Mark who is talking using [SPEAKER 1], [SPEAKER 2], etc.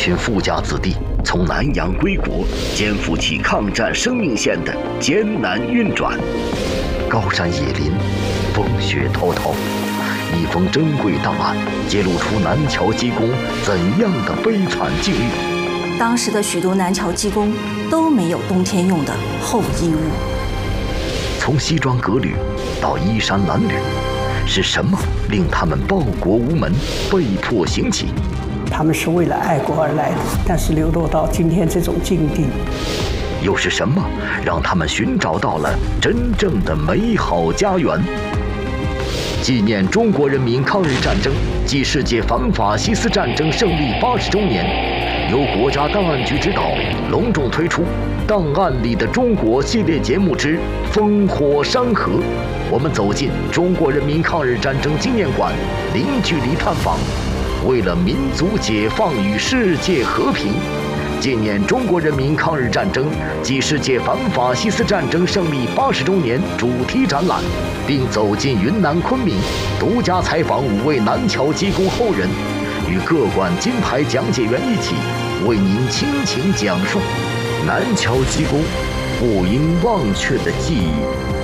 [SPEAKER 1] 群富家子弟从南洋归国，肩负起抗战生命线的艰难运转。高山野林，风雪滔滔，一封珍贵档案揭露出南桥机工怎样的悲惨境遇。
[SPEAKER 2] 当时的许多南桥机工都没有冬天用的厚衣物。
[SPEAKER 1] 从西装革履到衣衫褴褛，是什么令他们报国无门，被迫行乞？
[SPEAKER 3] 他们是为了爱国而来的，但是流落到今天这种境地。
[SPEAKER 1] 又是什么让他们寻找到了真正的美好家园？纪念中国人民抗日战争暨世界反法西斯战争胜利80周年，由国家档案局指导，隆重推出《档案里的中国》系列节目之《烽火山河》。我们走进中国人民抗日战争纪念馆，零距离探访，为了民族解放与世界和平，纪念中国人民抗日战争暨世界反法西斯战争胜利80周年主题展览，并走进云南昆明，独家采访5位南桥机工后人，与各馆金牌讲解员一起为您倾情讲述南桥机工不应忘却的记忆。